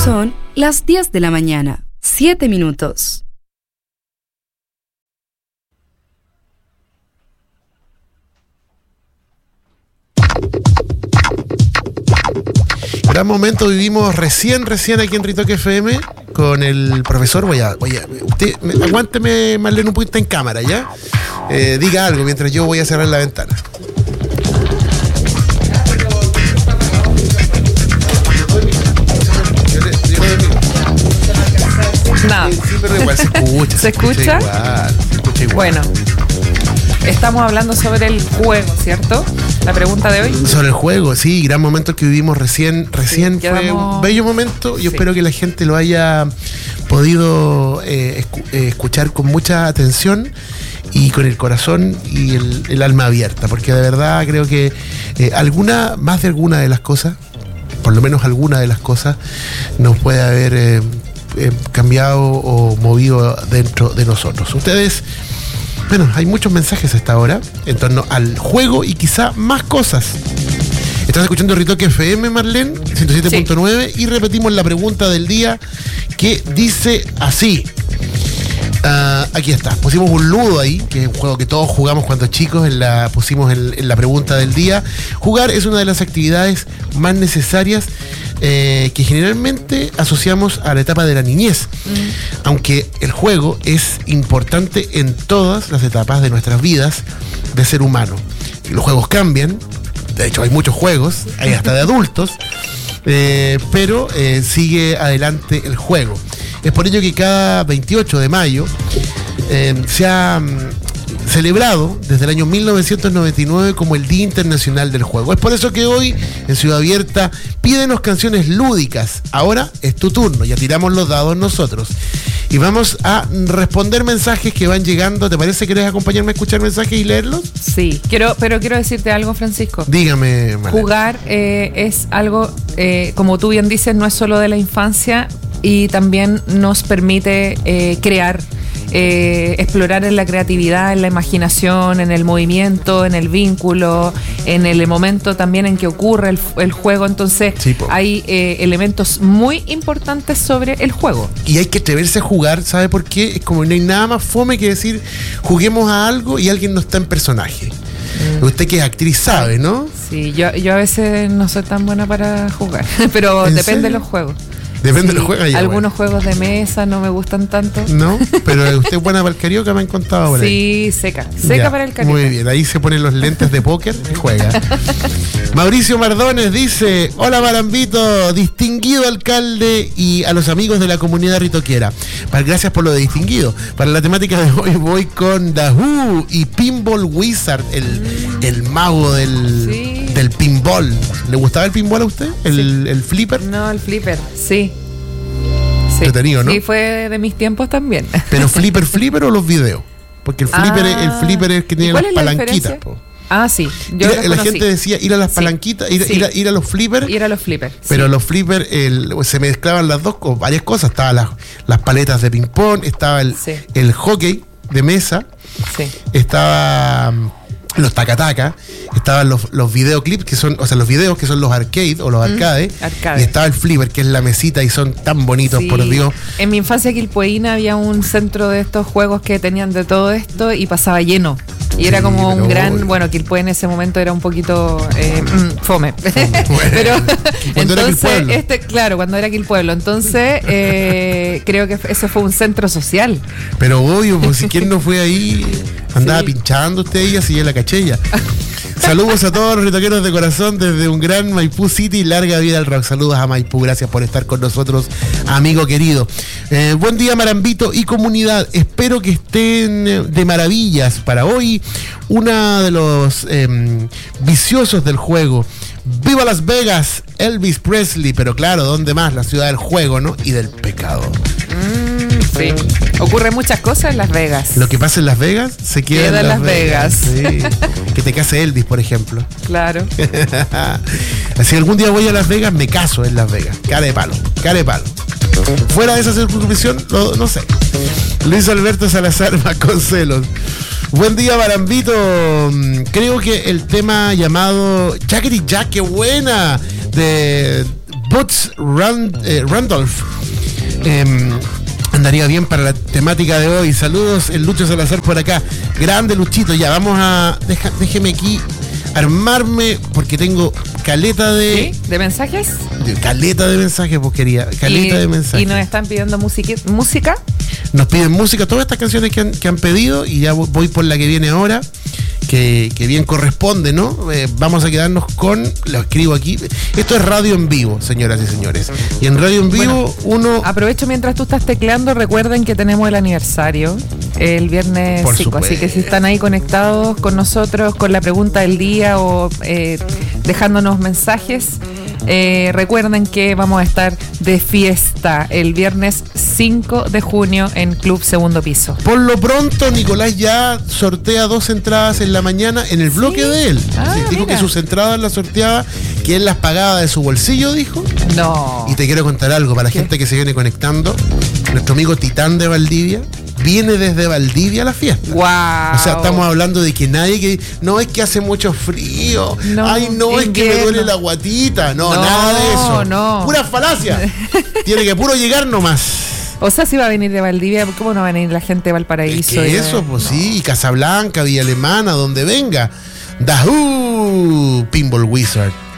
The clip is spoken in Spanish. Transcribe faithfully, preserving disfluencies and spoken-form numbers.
Son las diez de la mañana, siete minutos. Gran momento vivimos recién, recién aquí en Ritoque F M con el profesor. Voy a, voy a, usted, me, aguánteme, Marlene, un poquito en cámara, ¿ya? Eh, diga algo mientras yo voy a cerrar la ventana. No. Sí, pero igual se escucha. ¿Se escucha? Igual, se escucha igual. Bueno, estamos hablando sobre el juego, ¿cierto? La pregunta de hoy. Sobre el juego, sí, gran momento que vivimos recién. Recién Sí, fue quedamos... un bello momento. Yo Sí. espero que la gente lo haya podido eh, escu- eh, escuchar con mucha atención y con el corazón y el, el alma abierta, porque de verdad creo que eh, alguna, más de alguna de las cosas, por lo menos alguna de las cosas, nos puede haber eh, eh, cambiado o movido dentro de nosotros. Ustedes, bueno, hay muchos mensajes hasta ahora en torno al juego y quizá más cosas. Estás escuchando Ritoque F M, Marlene, ciento siete punto nueve, sí. Y repetimos la pregunta del día que dice así. Uh, aquí está, pusimos un ludo ahí, que es un juego que todos jugamos cuando chicos, en la, pusimos en, en la pregunta del día. Jugar es una de las actividades más necesarias eh, que generalmente asociamos a la etapa de la niñez, mm. aunque el juego es importante en todas las etapas de nuestras vidas de ser humano. Los juegos cambian, de hecho hay muchos juegos, hay hasta de adultos, eh, pero eh, sigue adelante el juego. Es por ello que cada veintiocho de mayo eh, se ha um, celebrado desde el año mil novecientos noventa y nueve como el Día Internacional del Juego. Es por eso que hoy en Ciudad Abierta pídenos canciones lúdicas. Ahora es tu turno, ya tiramos los dados nosotros. Y vamos a responder mensajes que van llegando. ¿Te parece que querés acompañarme a escuchar mensajes y leerlos? Sí, quiero, pero quiero decirte algo, Francisco. Dígame, Marlene. Jugar eh, es algo, eh, como tú bien dices, no es solo de la infancia y también nos permite eh, crear, eh, explorar en la creatividad, en la imaginación, en el movimiento, en el vínculo, en el momento también en que ocurre el, el juego. Entonces sí, hay eh, elementos muy importantes sobre el juego. Y hay que atreverse a jugar, ¿sabe por qué? Es como no hay nada más fome que decir juguemos a algo y alguien no está en personaje. Mm. Usted que es actriz sabe, ¿no? Sí, yo, yo a veces no soy tan buena para jugar, pero depende serio? de los juegos. Depende sí, de los juegos. Ya, algunos bueno. juegos de mesa no me gustan tanto. No, pero usted es buena para el carioca, me han contado ahora. Sí, seca, seca ya, para el carioca. Muy bien, ahí se ponen los lentes de póker y juega. Mauricio Mardones dice: hola Marambito, distinguido alcalde y a los amigos de la comunidad ritoquera. Gracias por lo de distinguido. Para la temática de hoy voy con The Who y Pinball Wizard, el, mm. el mago del, sí. del pinball. ¿Le gustaba el pinball a usted? ¿El, sí. el flipper? No, el flipper, sí. Sí. Entretenido, ¿no? Sí, fue de mis tiempos también. ¿Pero flipper, flipper o los videos? Porque el flipper, ah, el flipper es el que tiene las palanquitas. Ah, sí. Yo ir, la gente decía ir a las sí. palanquitas, ir, sí. ir, a, ir a los flippers. Ir a los flippers. Pero sí. los flippers se mezclaban las dos con varias cosas. Estaban las, las paletas de ping-pong, estaba el, sí. el hockey de mesa, sí. estaba los taca-taca, estaban los, los videoclips, que son, o sea, los videos que son los arcade o los mm, arcades, arcade. Y estaba el flipper, que es la mesita, y son tan bonitos, sí. por Dios. En mi infancia quilpueína había un centro de estos juegos que tenían de todo esto y pasaba lleno. Y sí, era como un gran, obvio. Bueno, Quilpué en ese momento era un poquito eh, mm, fome. Bueno, pero entonces, este, claro, cuando era Quilpueblo. Entonces, eh, creo que ese fue un centro social. Pero obvio, pues si quién no fue ahí, andaba sí. pinchando usted y así en la cachella. Saludos a todos los ritoqueros de corazón desde un gran Maipú City. Larga vida al rock. Saludos a Maipú. Gracias por estar con nosotros, amigo querido. Eh, buen día, Marambito y comunidad. Espero que estén de maravillas para hoy. Una de los eh, viciosos del juego. ¡Viva Las Vegas! Elvis Presley. Pero claro, ¿dónde más? La ciudad del juego, ¿no? Y del pecado. Mm, sí. Ocurren muchas cosas en Las Vegas. Lo que pasa en Las Vegas se queda, queda en Las, Las Vegas. Vegas. Sí. Que te case Elvis, por ejemplo. Claro. Si algún día voy a Las Vegas, me caso en Las Vegas. Cara de palo, cara de palo. Fuera de esa circunscripción, no, no sé. Luis Alberto Salazar Vasconcelos. Buen día, Barambito. Creo que el tema llamado Jackety Jack, qué buena, de Boots Rand, eh, Randolph. Eh, andaría bien para la temática de hoy. Saludos, el Lucho Salazar por acá. Grande Luchito, ya vamos a... Deja, déjeme aquí armarme porque tengo caleta de... ¿Sí? ¿De mensajes? De, caleta de mensajes, pues quería. Caleta y, de mensajes. Y nos están pidiendo musiqui- música. Nos piden música, todas estas canciones que han, que han pedido, y ya voy por la que viene ahora, que, que bien corresponde, ¿no? Eh, vamos a quedarnos con, lo escribo aquí, esto es radio en vivo, señoras y señores. Y en radio en vivo bueno, uno... Aprovecho mientras tú estás tecleando, recuerden que tenemos el aniversario el viernes cinco, así que si están ahí conectados con nosotros, con la pregunta del día o eh, dejándonos mensajes, Eh, recuerden que vamos a estar de fiesta el viernes cinco de junio en Club Segundo Piso. Por lo pronto, Nicolás ya sortea dos entradas en la mañana en el bloque ¿Sí? de él. Ah, sí, dijo mira. que sus entradas las sorteaba, que él las pagaba de su bolsillo, dijo. No. Y te quiero contar algo para la ¿Qué? gente que se viene conectando. Nuestro amigo Titán de Valdivia viene desde Valdivia a la fiesta. Wow. O sea, estamos hablando de que nadie que... No es que hace mucho frío. No, Ay, no, invierno. es que me duele la guatita. No, No, nada de eso. no. Pura falacia. Tiene que puro llegar nomás. O sea, si va a venir de Valdivia, ¿cómo no va a venir la gente de Valparaíso? Es que eso, pues sí, Casablanca, Villa Alemana, donde venga. Dahoo, Pinball Wizard.